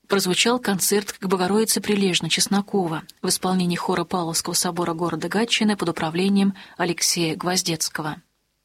прозвучал концерт к Богородице Прилежно-Чеснокова в исполнении хора Павловского собора города Гатчины под управлением Алексея Гвоздецкого.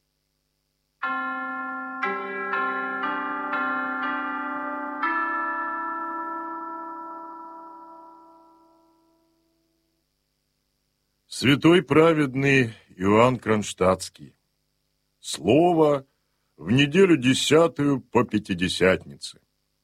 Святой праведный Иоанн Кронштадтский. Слово в неделю 10 по Пятидесятнице.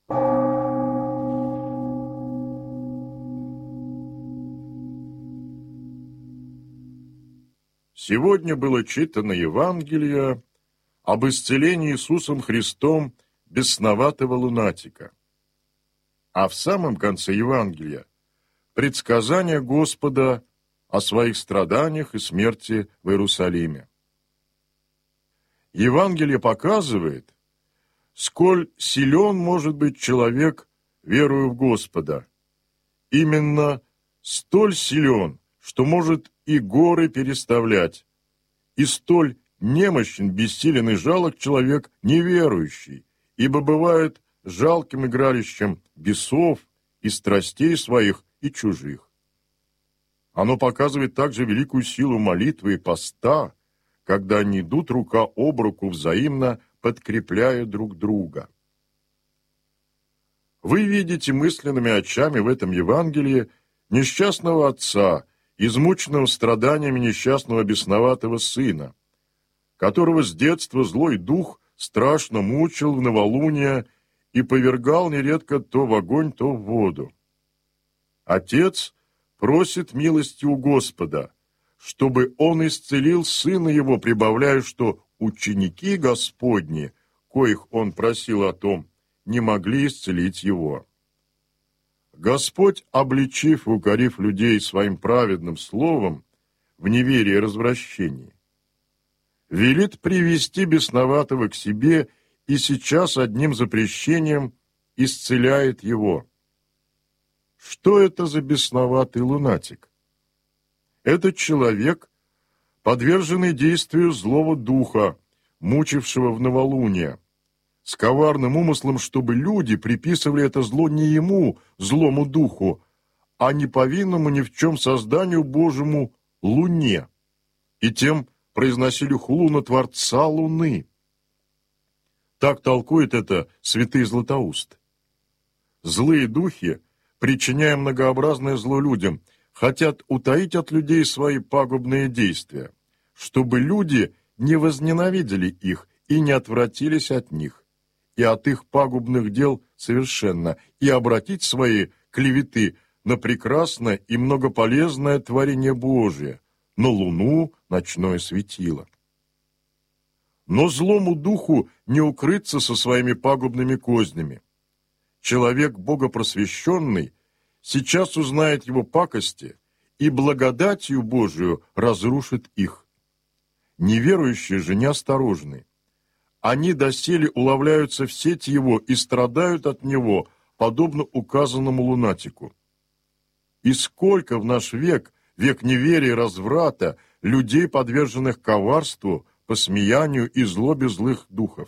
Сегодня было читано Евангелие об исцелении Иисусом Христом бесноватого лунатика. А в самом конце Евангелия предсказание Господа о своих страданиях и смерти в Иерусалиме. Евангелие показывает, сколь силен может быть человек, веруя в Господа. Именно столь силен, что может и горы переставлять, и столь немощен, бессилен и жалок человек неверующий, ибо бывает жалким игралищем бесов и страстей своих и чужих. Оно показывает также великую силу молитвы и поста, когда они идут рука об руку, взаимно подкрепляя друг друга. Вы видите мысленными очами в этом Евангелии несчастного отца, измученного страданиями несчастного бесноватого сына, которого с детства злой дух страшно мучил в новолуние и повергал нередко то в огонь, то в воду. Отец просит милости у Господа, чтобы он исцелил сына его, прибавляя, что ученики Господни, коих он просил о том, не могли исцелить его. Господь, обличив и укорив людей своим праведным словом в неверии и развращении, велит привести бесноватого к себе и сейчас одним запрещением исцеляет его. Что это за бесноватый лунатик? Это человек, подверженный действию злого духа, мучившего в новолуние, с коварным умыслом, чтобы люди приписывали это зло не ему, злому духу, а неповинному ни в чем созданию Божьему луне, и тем произносили хулу на Творца Луны. Так толкует это святый Златоуст. Злые духи, причиняя многообразное зло людям, хотят утаить от людей свои пагубные действия, чтобы люди не возненавидели их и не отвратились от них, и от их пагубных дел совершенно, и обратить свои клеветы на прекрасное и многополезное творение Божие, на луну, ночное светило. Но злому духу не укрыться со своими пагубными кознями. Человек богопросвещенный сейчас узнает его пакости и благодатью Божию разрушит их. Неверующие же неосторожны. Они доселе уловляются в сеть его и страдают от него, подобно указанному лунатику. И сколько в наш век, век неверия и разврата, людей, подверженных коварству, посмеянию и злобе злых духов.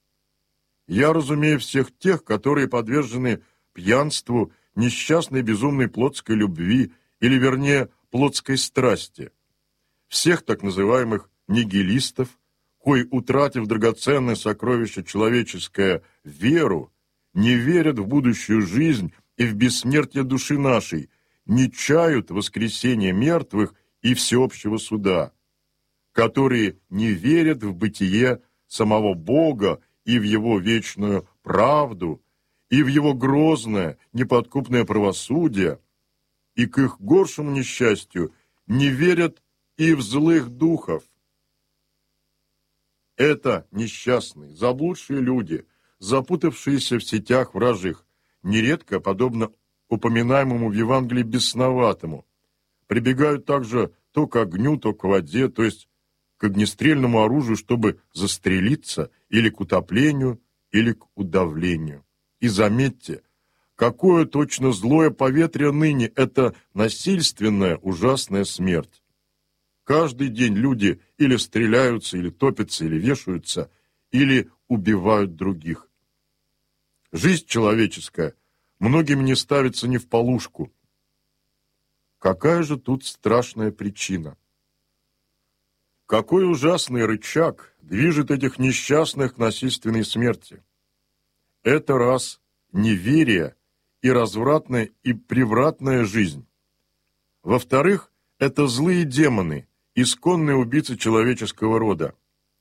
Я разумею всех тех, которые подвержены пьянству, несчастной безумной плотской любви, или, вернее, плотской страсти. Всех так называемых нигилистов, кои, утратив драгоценное сокровище человеческое, веру, не верят в будущую жизнь и в бессмертие души нашей, не чают воскресения мертвых и всеобщего суда, которые не верят в бытие самого Бога и в Его вечную правду, и в Его грозное, неподкупное правосудие, и к их горшему несчастью не верят и в злых духов. Это несчастные, заблудшие люди, запутавшиеся в сетях вражьих, нередко, подобно упоминаемому в Евангелии бесноватому, прибегают также то к огню, то к воде, то есть к огнестрельному оружию, чтобы застрелиться, или к утоплению, или к удавлению. И заметьте, какое точно злое поветрие ныне – это насильственная ужасная смерть. Каждый день люди или стреляются, или топятся, или вешаются, или убивают других. Жизнь человеческая многим не ставится ни в полушку. Какая же тут страшная причина? Какой ужасный рычаг движет этих несчастных к насильственной смерти? Это раз неверие и развратная и превратная жизнь. Во-вторых, это злые демоны, исконные убийцы человеческого рода.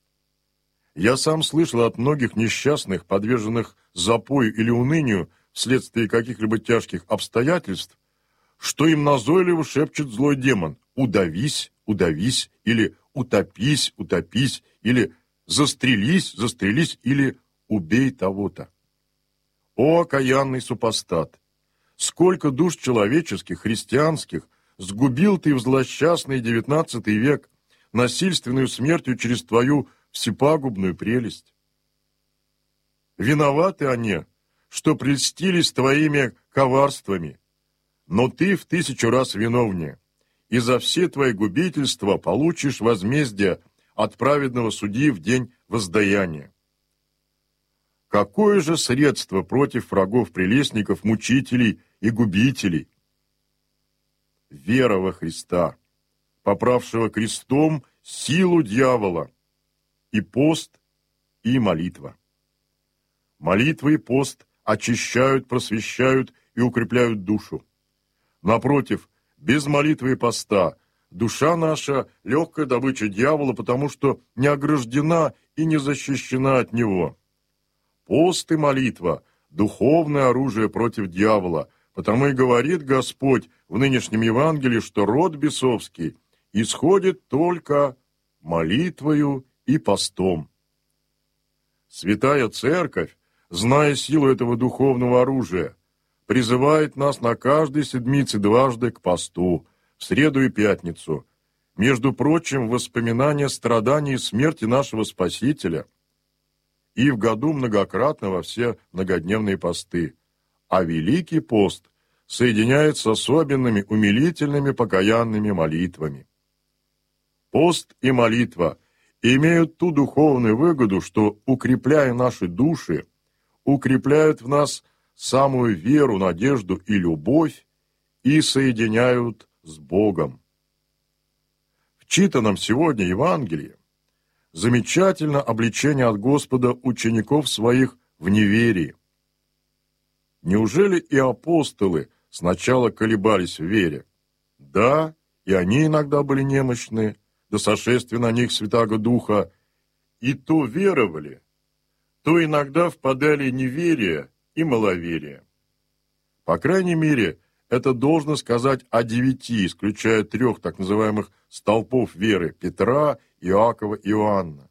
Я сам слышал от многих несчастных, подверженных запою или унынию вследствие каких-либо тяжких обстоятельств, что им назойливо шепчет злой демон: «Удавись, удавись», или «Утопись, утопись», или «Застрелись, застрелись», или «Убей того-то». О, окаянный супостат! Сколько душ человеческих, христианских, сгубил ты в злосчастный XIX век насильственную смертью через твою всепагубную прелесть. Виноваты они, что прельстились твоими коварствами, но ты в 1000 раз виновнее, и за все твои губительства получишь возмездие от праведного судьи в день воздаяния. Какое же средство против врагов прелестников, мучителей и губителей? Вера во Христа, поправшего крестом силу дьявола, и пост, и молитва. Молитва и пост очищают, просвещают и укрепляют душу. Напротив, без молитвы и поста душа наша – легкая добыча дьявола, потому что не ограждена и не защищена от него. Пост и молитва – духовное оружие против дьявола, потому и говорит Господь в нынешнем Евангелии, что род бесовский исходит только молитвою и постом. Святая Церковь, зная силу этого духовного оружия, призывает нас на каждой седмице дважды к посту, в среду и пятницу, между прочим, воспоминания страданий и смерти нашего Спасителя, и в году многократно во все многодневные посты, а Великий пост соединяет с особенными умилительными покаянными молитвами. Пост и молитва имеют ту духовную выгоду, что, укрепляя наши души, укрепляют в нас самую веру, надежду и любовь и соединяют с Богом. В читанном сегодня Евангелии замечательно обличение от Господа учеников своих в неверии. Неужели и апостолы сначала колебались в вере? Да, и они иногда были немощны, до сошествия на них Святаго Духа, и то веровали, то иногда впадали в неверие и маловерие. По крайней мере, это должно сказать о 9, исключая 3 так называемых столпов веры – Петра, Иакова и Иоанна.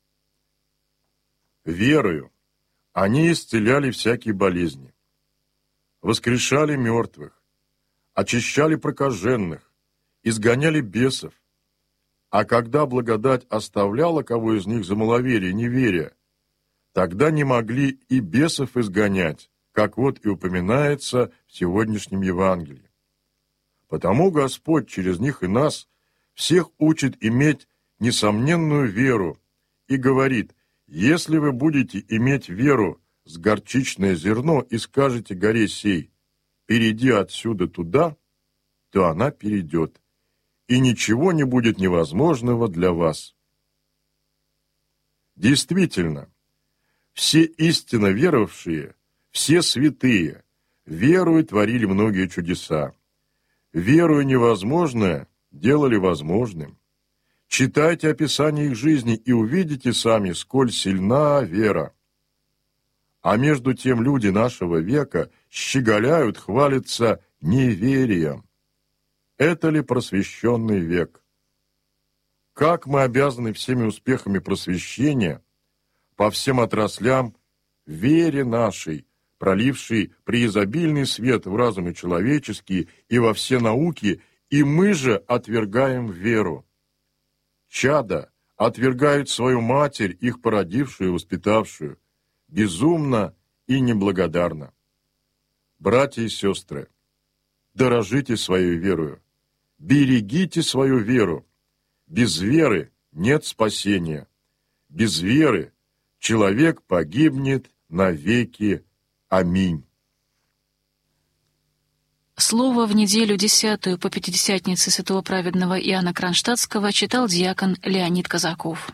Верою они исцеляли всякие болезни, воскрешали мертвых, очищали прокаженных, изгоняли бесов, а когда благодать оставляла кого из них за маловерие, неверие, тогда не могли и бесов изгонять, как вот и упоминается в сегодняшнем Евангелии. Потому Господь через них и нас всех учит иметь несомненную веру и говорит: если вы будете иметь веру с горчичное зерно и скажете горе сей: перейди отсюда туда, то она перейдет, и ничего не будет невозможного для вас. Действительно, все истинно веровавшие, все святые, верою творили многие чудеса. Верою невозможное делали возможным. Читайте описание их жизни и увидите сами, сколь сильна вера. А между тем люди нашего века щеголяют, хвалятся неверием. Это ли просвещенный век? Как мы обязаны всеми успехами просвещения по всем отраслям вере нашей, пролившей преизобильный свет в разумы человеческие и во все науки, и мы же отвергаем веру. Чада отвергают свою матерь, их породившую и воспитавшую, безумно и неблагодарно. Братья и сестры, дорожите своей верою, берегите свою веру. Без веры нет спасения. Без веры человек погибнет навеки. Аминь. Слово в неделю 10-ю по Пятидесятнице святого праведного Иоанна Кронштадтского читал диакон Леонид Казаков.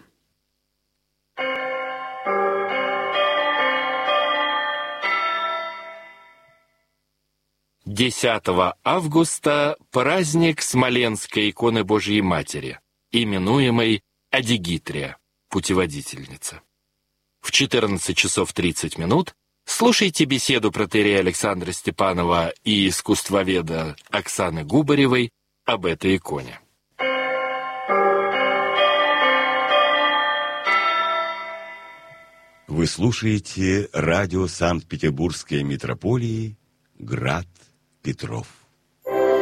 «10 августа праздник Смоленской иконы Божией Матери, именуемой Адигитрия, путеводительница. В 14 часов 30 минут слушайте беседу протоиерея Александра Степанова и искусствоведа Оксаны Губаревой об этой иконе. Вы слушаете радио Санкт-Петербургской митрополии «Град Петров».